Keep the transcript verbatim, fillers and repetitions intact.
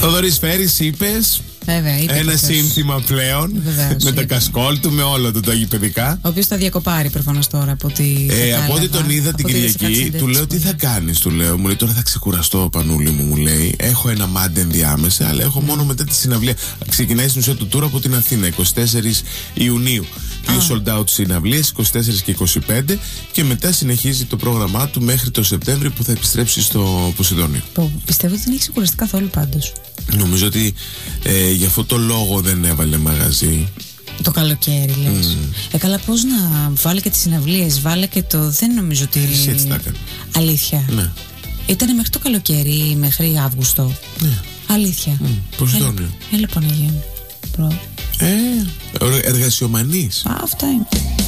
Θοδωρής Φέρης, είπες. Βέβαια, είπε ένα αυτός. σύνθημα πλέον. Βεβαίως, με τα είπε. κασκόλ του, με όλα του τα γηπαιδικά. Ο οποίος θα διακοπάρει προφανώς τώρα από ό,τι. Ε, από ό,τι τον είδα την Κυριακή, του λέω τι θα κάνεις, του λέω. Μου λέει τώρα θα ξεκουραστώ, Πανούλη μου, μου λέει. Έχω ένα μάντε ενδιάμεσα, αλλά έχω μόνο μετά τη συναυλία. Ξεκινάει στην ουσία του tour από την Αθήνα, εικοστή τέταρτη Ιουνίου. Δύο sold out συναυλίες, είκοσι τέσσερα και είκοσι πέντε, και μετά συνεχίζει το πρόγραμμά του μέχρι το Σεπτέμβρη που θα επιστρέψει στο Ποσειδόνιο. Πιστεύω ότι δεν έχει ξεκουραστεί καθόλου πάντως. Νομίζω ότι ε, γι' αυτό το λόγο δεν έβαλε μαγαζί. Το καλοκαίρι, λες. Mm. Ε, καλά, πώς να βάλε και τις συναυλίες, βάλε και το. Δεν νομίζω ότι. Εσύ έτσι τα έκανε. Αλήθεια. Ναι. Ήταν μέχρι το καλοκαίρι, μέχρι Αύγουστο. Ναι. Αλήθεια. Mm. Ποσειδόνιο. Έλα, Παναγία μου. Προ. Ε, εργασιομανής. Α, αυτά είναι.